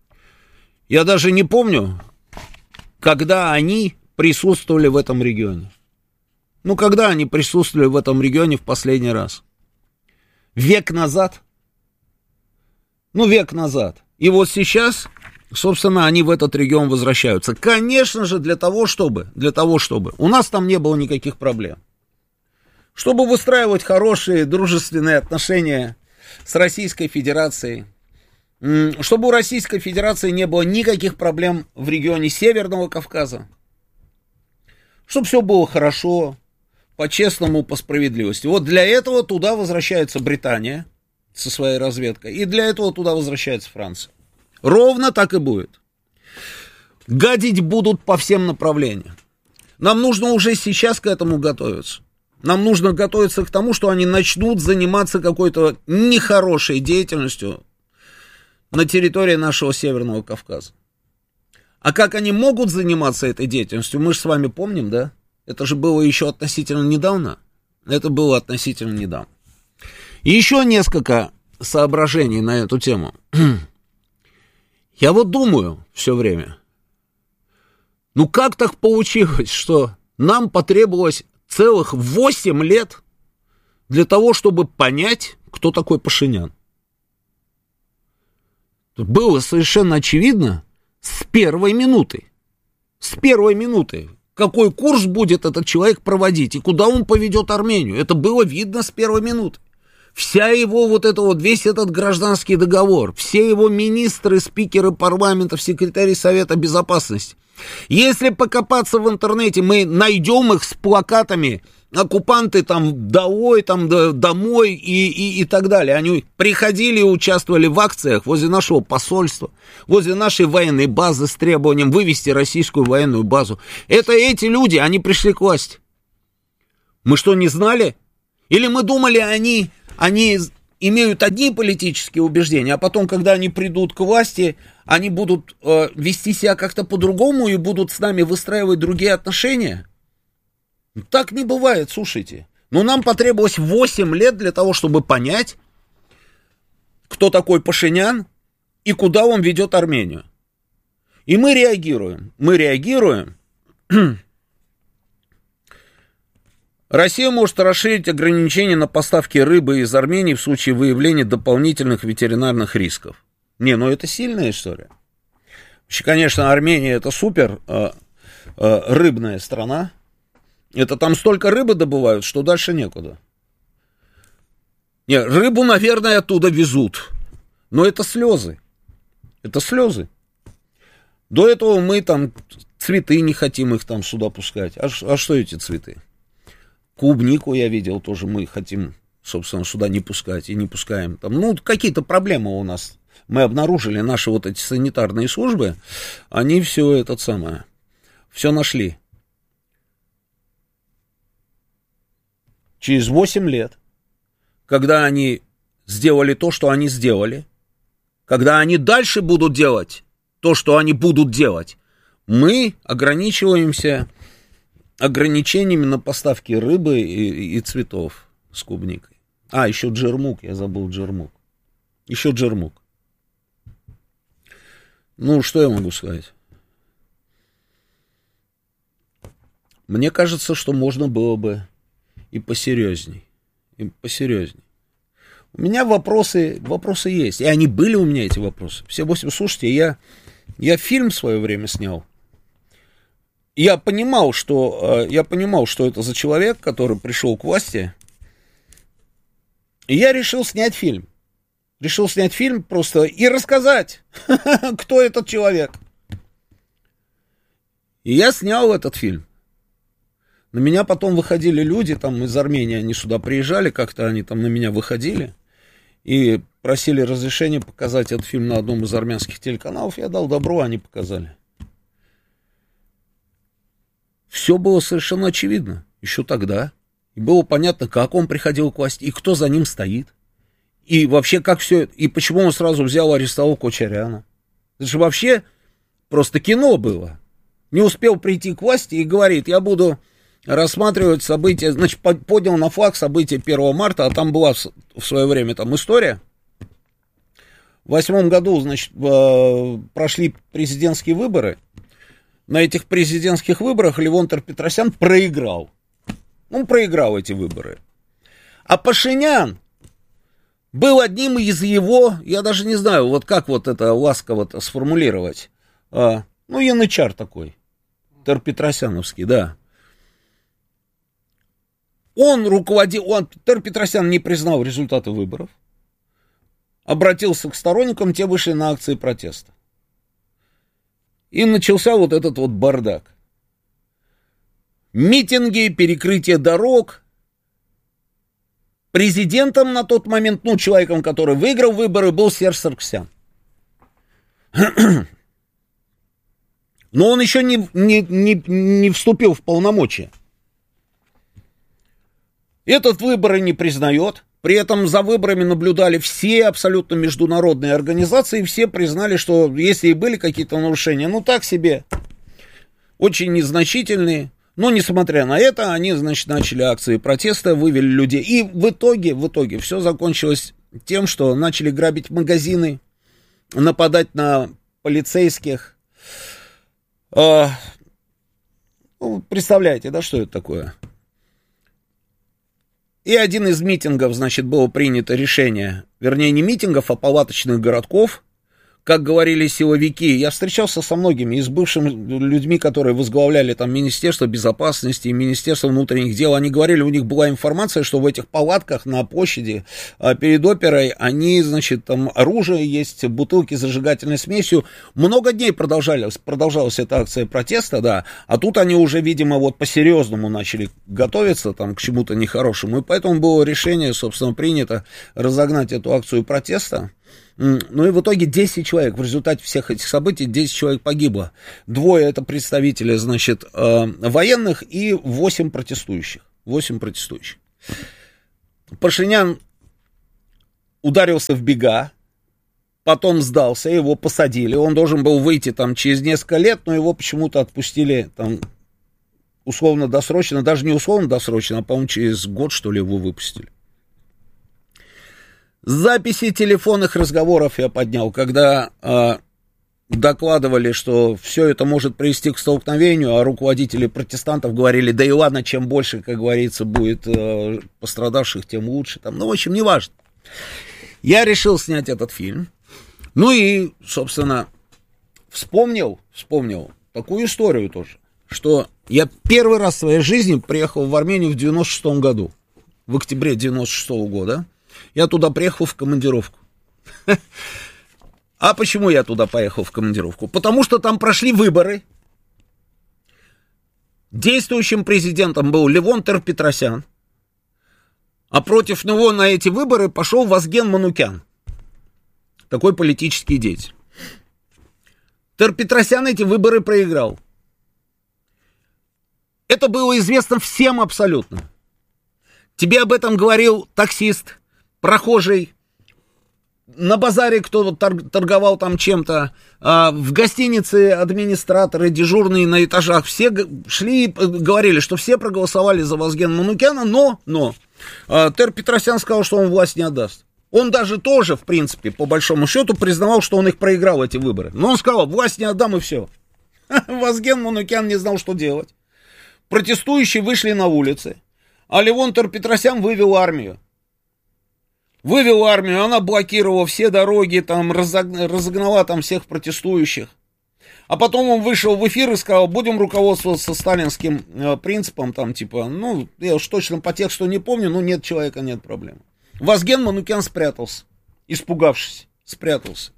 Я даже не помню, когда они присутствовали в этом регионе. Ну, когда они присутствовали в этом регионе в последний раз? Век назад? Ну, век назад. И вот сейчас, собственно, они в этот регион возвращаются. Конечно же, для того, чтобы, для того, чтобы у нас там не было никаких проблем. Чтобы выстраивать хорошие, дружественные отношения с Российской Федерацией. Чтобы у Российской Федерации не было никаких проблем в регионе Северного Кавказа. Чтобы все было хорошо, по-честному, по справедливости. Вот для этого туда возвращается Британия со своей разведкой. И для этого туда возвращается Франция. Ровно так и будет. Гадить будут по всем направлениям. Нам нужно уже сейчас к этому готовиться. Нам нужно готовиться к тому, что они начнут заниматься какой-то нехорошей деятельностью на территории нашего Северного Кавказа. А как они могут заниматься этой деятельностью, мы же с вами помним, да? Это же было еще относительно недавно. Это было относительно недавно. И еще несколько соображений на эту тему. Я вот думаю все время, ну как так получилось, что нам потребовалось целых восемь лет для того, чтобы понять, кто такой Пашинян? Было совершенно очевидно с первой минуты. С первой минуты. Какой курс будет этот человек проводить и куда он поведет Армению. Это было видно с первой минуты. Вся его вот это вот, весь этот гражданский договор, все его министры, спикеры парламентов, секретари Совета Безопасности. Если покопаться в интернете, мы найдем их с плакатами «Оккупанты там долой, там домой» и, и, и так далее. Они приходили и участвовали в акциях возле нашего посольства, возле нашей военной базы с требованием вывести российскую военную базу. Это эти люди, они пришли к власти. Мы что, не знали? Или мы думали, они, они имеют одни политические убеждения, а потом, когда они придут к власти, они будут э, вести себя как-то по-другому и будут с нами выстраивать другие отношения? Так не бывает, слушайте. Но нам потребовалось восемь лет для того, чтобы понять, кто такой Пашинян и куда он ведет Армению. И мы реагируем. Мы реагируем. Россия может расширить ограничения на поставки рыбы из Армении в случае выявления дополнительных ветеринарных рисков. Не, ну это сильная история. Вообще, конечно, Армения это супер э, э, рыбная страна. Это там столько рыбы добывают, что дальше некуда. Не, рыбу, наверное, оттуда везут. Но это слезы. Это слезы. До этого мы там цветы не хотим их там сюда пускать. А, а что эти цветы? Клубнику я видел тоже, мы хотим, собственно, сюда не пускать и не пускаем. Там, ну, какие-то проблемы у нас. Мы обнаружили, наши вот эти санитарные службы, они все это самое, все нашли. Через восемь лет, когда они сделали то, что они сделали, когда они дальше будут делать то, что они будут делать, мы ограничиваемся ограничениями на поставки рыбы и, и цветов с клубникой. А, еще джермук, я забыл джермук. Еще джермук. Ну, что я могу сказать? Мне кажется, что можно было бы и посерьезней. И посерьезней. У меня вопросы, вопросы есть. И они были у меня, эти вопросы. Все восемь, слушайте, я, я фильм в свое время снял. Я понимал, что, я понимал, что это за человек, который пришел к власти. И я решил снять фильм. Решил снять фильм просто и рассказать, кто этот человек. И я снял этот фильм. На меня потом выходили люди, там из Армении, они сюда приезжали, как-то они там на меня выходили и просили разрешения показать этот фильм на одном из армянских телеканалов. Я дал добро, они показали. Все было совершенно очевидно еще тогда. И было понятно, как он приходил к власти, и кто за ним стоит. И вообще, как все, и почему он сразу взял, арестовал Кочаряна. Это же вообще просто кино было. Не успел прийти к власти и говорит, я буду рассматривать события, значит, поднял на флаг события первого марта, а там была в свое время там история. В восьмом году, значит, прошли президентские выборы. На этих президентских выборах Левон Тер-Петросян проиграл. Он проиграл эти выборы. А Пашинян был одним из его, я даже не знаю, вот как вот это ласково-то сформулировать. А, ну, янычар такой, Тер-Петросяновский, да. Он руководил, он, Тер-Петросян не признал результаты выборов, обратился к сторонникам, те вышли на акции протеста. И начался вот этот вот бардак. Митинги, перекрытие дорог. Президентом на тот момент, ну, человеком, который выиграл выборы, был Серж Сарксян. Но он еще не, не, не, не вступил в полномочия. Этот выборы не признает. При этом за выборами наблюдали все абсолютно международные организации. Все признали, что если и были какие-то нарушения, ну так себе, очень незначительные. Но несмотря на это, они, значит, начали акции протеста, вывели людей. И в итоге, в итоге все закончилось тем, что начали грабить магазины, нападать на полицейских. А, ну, представляете, да, что это такое? И один из митингов, значит, было принято решение, вернее, не митингов, а палаточных городков, как говорили силовики. Я встречался со многими, и с бывшими людьми, которые возглавляли там Министерство безопасности и Министерство внутренних дел. Они говорили, у них была информация, что в этих палатках на площади а, перед оперой, они, значит, там оружие есть, бутылки с зажигательной смесью. Много дней продолжалась, продолжалась эта акция протеста, да, а тут они уже, видимо, вот по-серьезному начали готовиться там к чему-то нехорошему, и поэтому было решение, собственно, принято разогнать эту акцию протеста. Ну и в итоге десять человек, в результате всех этих событий десять человек погибло. Двое это представители, значит, э, военных и восемь протестующих. восемь протестующих. Пашинян ударился в бега, потом сдался, его посадили. Он должен был выйти там через несколько лет, но его почему-то отпустили там условно-досрочно, даже не условно-досрочно, а, по-моему, через год, что ли, его выпустили. Записи телефонных разговоров я поднял, когда э, докладывали, что все это может привести к столкновению, а руководители протестантов говорили, да и ладно, чем больше, как говорится, будет э, пострадавших, тем лучше. Там, ну, в общем, неважно. Я решил снять этот фильм. Ну и, собственно, вспомнил, вспомнил такую историю тоже, что я первый раз в своей жизни приехал в Армению в девяносто шестом году, в октябре девяносто шестого года. Я туда приехал в командировку. А почему я туда поехал в командировку? Потому что там прошли выборы. Действующим президентом был Левон Тер-Петросян. А против него на эти выборы пошел Вазген Манукян. Такой политический деятель. Тер-Петросян эти выборы проиграл. Это было известно всем абсолютно. Тебе об этом говорил таксист, прохожий, на базаре кто торговал там чем-то, а в гостинице администраторы, дежурные на этажах, все шли и говорили, что все проголосовали за Вазгена Манукяна, но, но Тер-Петросян сказал, что он власть не отдаст. Он даже тоже, в принципе, по большому счету, признавал, что он их проиграл, эти выборы. Но он сказал, власть не отдам, и все. Вазген Манукян не знал, что делать. Протестующие вышли на улицы, а Левон Тер-Петросян вывел армию. Вывел армию, она блокировала все дороги, там, разогнала там всех протестующих. А потом он вышел в эфир и сказал, будем руководствоваться сталинским э, принципом, там, типа, ну, я уж точно по тексту не помню, но нет человека, нет проблем. Вазген Манукян спрятался, испугавшись, спрятался.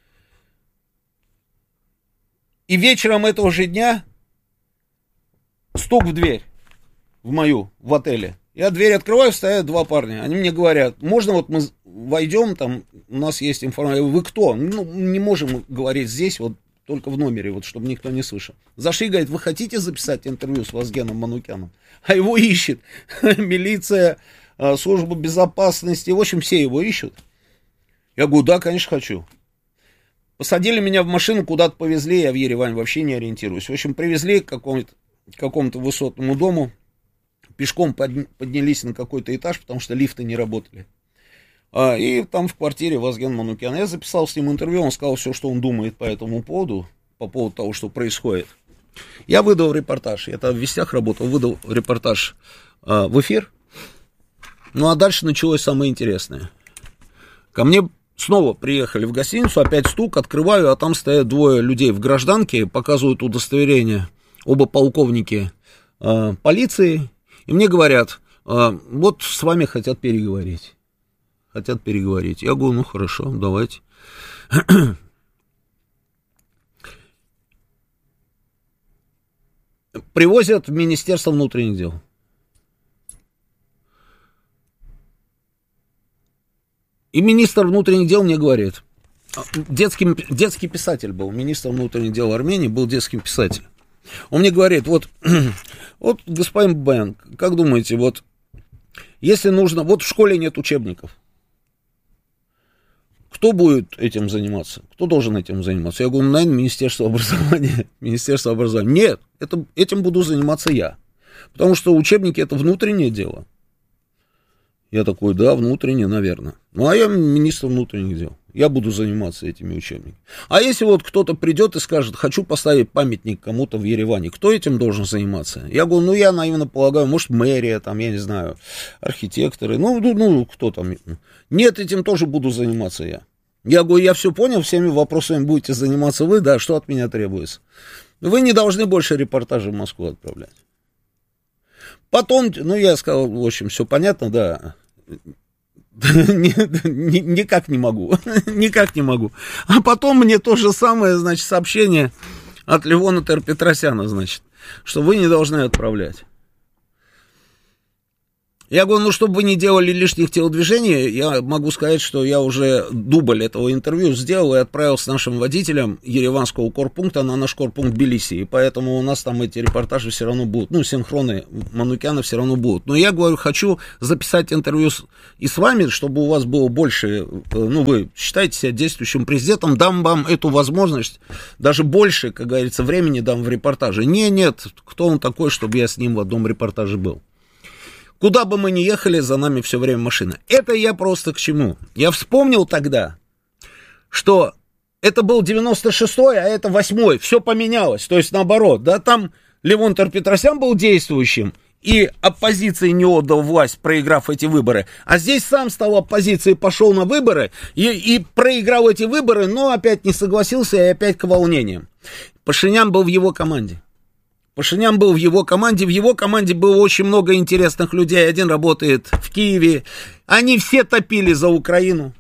И вечером этого же дня стук в дверь, в мою, в отеле. Я дверь открываю, стоят два парня. Они мне говорят, можно вот мы войдем, там у нас есть информация. Вы кто? Ну, не можем говорить здесь, вот только в номере, вот чтобы никто не слышал. Зашли, говорит, вы хотите записать интервью с Вазгеном Манукяном? А его ищет милиция, служба безопасности, в общем, все его ищут. Я говорю, да, конечно, хочу. Посадили меня в машину, куда-то повезли, я в Ереване вообще не ориентируюсь. В общем, привезли к какому-то, к какому-то высотному дому. Пешком поднялись на какой-то этаж, потому что лифты не работали. А, и там в квартире Вазген Манукян. Я записал с ним интервью, он сказал все, что он думает по этому поводу, по поводу того, что происходит. Я выдал репортаж, я там в Вестях работал, выдал репортаж а, в эфир. Ну, а дальше началось самое интересное. Ко мне снова приехали в гостиницу, опять стук, открываю, а там стоят двое людей в гражданке, показывают удостоверение, оба полковники а, полиции. И мне говорят, вот с вами хотят переговорить. Хотят переговорить. Я говорю, ну хорошо, давайте. Привозят в Министерство внутренних дел. И министр внутренних дел мне говорит, детский, детский писатель был, министр внутренних дел Армении был детским писателем. Он мне говорит, вот, вот, господин Бабаян, как думаете, вот, если нужно, вот в школе нет учебников, кто будет этим заниматься? Кто должен этим заниматься? Я говорю, наверное, Министерство образования. Министерство образования. Нет, это, этим буду заниматься я. Потому что учебники это внутреннее дело. Я такой, да, внутренне, наверное. Ну, а я министр внутренних дел. Я буду заниматься этими учебниками. А если вот кто-то придет и скажет, хочу поставить памятник кому-то в Ереване, кто этим должен заниматься? Я говорю, ну, я наивно полагаю, может, мэрия, там, я не знаю, архитекторы, ну, ну, ну кто там. Нет, этим тоже буду заниматься я. Я говорю, я все понял, всеми вопросами будете заниматься вы, да, что от меня требуется? Вы не должны больше репортажи в Москву отправлять. Потом, ну, я сказал, в общем, все понятно, да. Никак не могу, никак не могу. А потом мне то же самое, значит, сообщение от Левона Тер-Петросяна, значит, что вы не должны отправлять. Я говорю, ну, чтобы вы не делали лишних телодвижений, я могу сказать, что я уже дубль этого интервью сделал и отправил с нашим водителем ереванского корпункта на наш корпункт Тбилиси, и поэтому у нас там эти репортажи все равно будут, ну, синхроны Манукяна все равно будут. Но я говорю, хочу записать интервью с, и с вами, чтобы у вас было больше, ну, вы считаете себя действующим президентом, дам вам эту возможность, даже больше, как говорится, времени дам в репортаже. Не, нет, кто он такой, чтобы я с ним в одном репортаже был? Куда бы мы ни ехали, за нами все время машина. Это я просто к чему? Я вспомнил тогда, что это был девяносто шестой, а это восьмой. Все поменялось. То есть наоборот, да, там Левон Тер-Петросян был действующим, и оппозиции не отдал власть, проиграв эти выборы. А здесь сам стал оппозицией, пошел на выборы и, и проиграл эти выборы, но опять не согласился и опять к волнениям. Пашинян был в его команде. Пашинян был в его команде, в его команде было очень много интересных людей, один работает в Киеве, они все топили за Украину.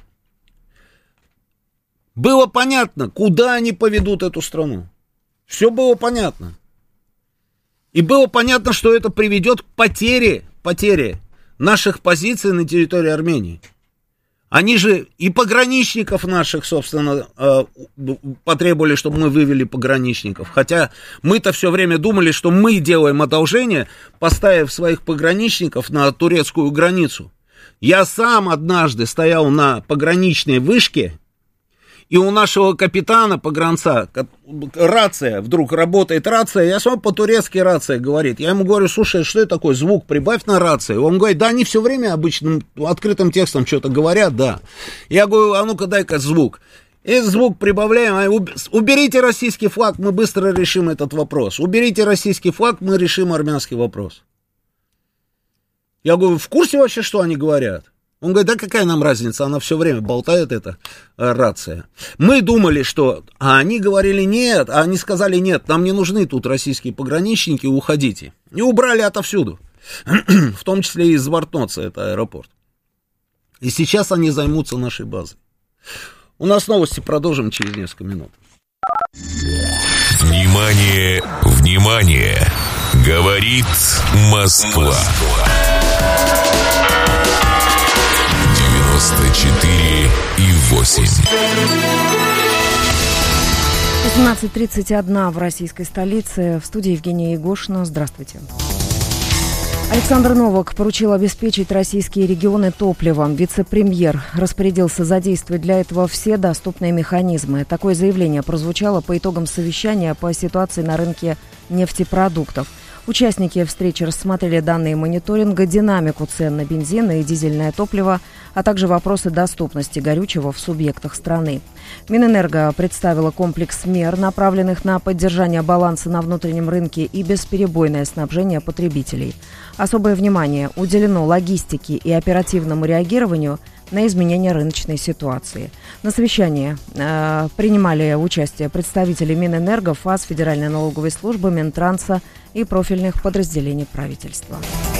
Было понятно, куда они поведут эту страну, все было понятно. И было понятно, что это приведет к потере, потере наших позиций на территории Армении. Они же и пограничников наших, собственно, потребовали, чтобы мы вывели пограничников. Хотя мы-то все время думали, что мы делаем одолжение, поставив своих пограничников на турецкую границу. Я сам однажды стоял на пограничной вышке, и у нашего капитана, погранца, рация, вдруг работает рация, я смотрю, по-турецки рация говорит. Я ему говорю, слушай, что это такое, звук прибавь на рации. Он говорит, да они все время обычным открытым текстом что-то говорят, да. Я говорю, а ну-ка дай-ка звук. И звук прибавляем, уберите российский флаг, мы быстро решим этот вопрос. Уберите российский флаг, мы решим армянский вопрос. Я говорю, в курсе вообще, что они говорят? Он говорит, да какая нам разница, она все время болтает, эта э, рация. Мы думали, что... А они говорили нет, а они сказали нет, нам не нужны тут российские пограничники, уходите. И убрали отовсюду, в том числе и из Вартноца, это аэропорт. И сейчас они займутся нашей базой. У нас новости, продолжим через несколько минут. Внимание, внимание, говорит Москва. девяносто четыре и восемь. восемнадцать тридцать один в российской столице. В студии Евгения Егошина. Здравствуйте. Александр Новак поручил обеспечить российские регионы топливом. Вице-премьер распорядился задействовать для этого все доступные механизмы. Такое заявление прозвучало по итогам совещания по ситуации на рынке нефтепродуктов. Участники встречи рассмотрели данные мониторинга, динамику цен на бензин и дизельное топливо, а также вопросы доступности горючего в субъектах страны. Минэнерго представила комплекс мер, направленных на поддержание баланса на внутреннем рынке и бесперебойное снабжение потребителей. Особое внимание уделено логистике и оперативному реагированию на изменения рыночной ситуации. На совещании э, принимали участие представители Минэнерго, ФАС, Федеральной налоговой службы, Минтранса и профильных подразделений правительства.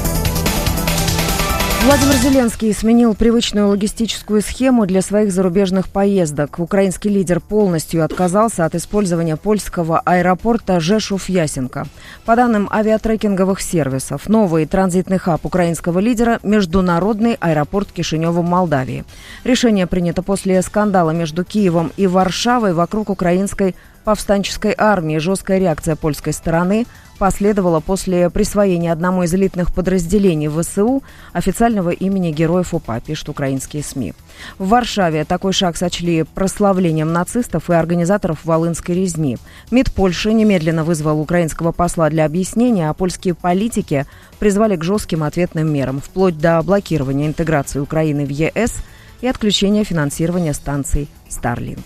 Владимир Зеленский сменил привычную логистическую схему для своих зарубежных поездок. Украинский лидер полностью отказался от использования польского аэропорта Жешув-Ясенко. По данным авиатрекинговых сервисов, новый транзитный хаб украинского лидера – международный аэропорт Кишинева в Молдавии. Решение принято после скандала между Киевом и Варшавой вокруг украинской повстанческой армии. Жесткая реакция польской стороны последовала после присвоения одному из элитных подразделений ВСУ официального имени Героев УПА, пишут украинские СМИ. В Варшаве такой шаг сочли прославлением нацистов и организаторов Волынской резни. МИД Польши немедленно вызвал украинского посла для объяснения, а польские политики призвали к жестким ответным мерам, вплоть до блокирования интеграции Украины в ЕС и отключения финансирования станций Starlink.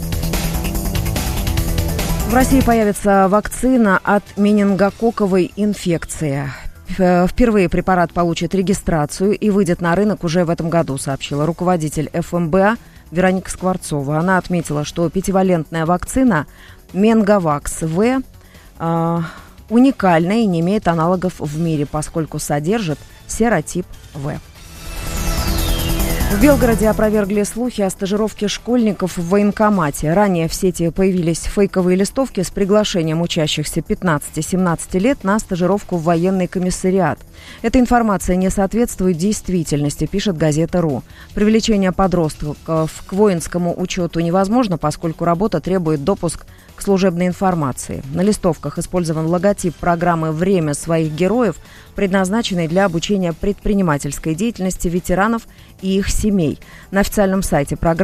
В России появится вакцина от менингококковой инфекции. Впервые препарат получит регистрацию и выйдет на рынок уже в этом году, сообщила руководитель эф эм бэ а Вероника Скворцова. Она отметила, что пятивалентная вакцина Менговакс-В э, уникальна и не имеет аналогов в мире, поскольку содержит серотип В. В Белгороде опровергли слухи о стажировке школьников в военкомате. Ранее в сети появились фейковые листовки с приглашением учащихся пятнадцати-семнадцати лет на стажировку в военный комиссариат. Эта информация не соответствует действительности, пишет газета РУ. Привлечение подростков к воинскому учету невозможно, поскольку работа требует допуск к служебной информации. На листовках использован логотип программы «Время своих героев», предназначенной для обучения предпринимательской деятельности ветеранов и их семей. На официальном сайте программы